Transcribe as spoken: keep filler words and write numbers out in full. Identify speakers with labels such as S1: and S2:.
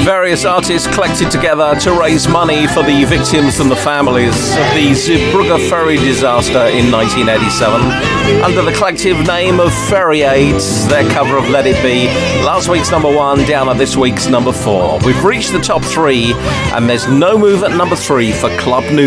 S1: Various artists collected together to raise money for the victims and the families of the Zeebrugge ferry disaster in nineteen eighty-seven. Under the collective name of Ferry Aid, their cover of Let It Be, last week's number one, down at this week's number four. We've reached the top three, and there's no move at number three for Club New